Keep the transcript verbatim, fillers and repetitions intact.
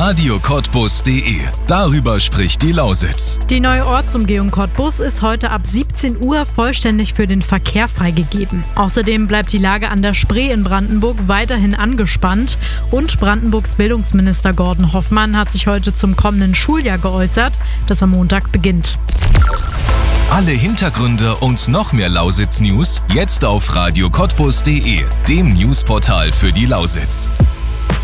radio cottbus punkt de. Darüber spricht die Lausitz. Die neue Ortsumgehung Cottbus ist heute ab siebzehn Uhr vollständig für den Verkehr freigegeben. Außerdem bleibt die Lage an der Spree in Brandenburg weiterhin angespannt und Brandenburgs Bildungsminister Gordon Hoffmann hat sich heute zum kommenden Schuljahr geäußert, das am Montag beginnt. Alle Hintergründe und noch mehr Lausitz-News jetzt auf radio cottbus punkt de, dem Newsportal für die Lausitz.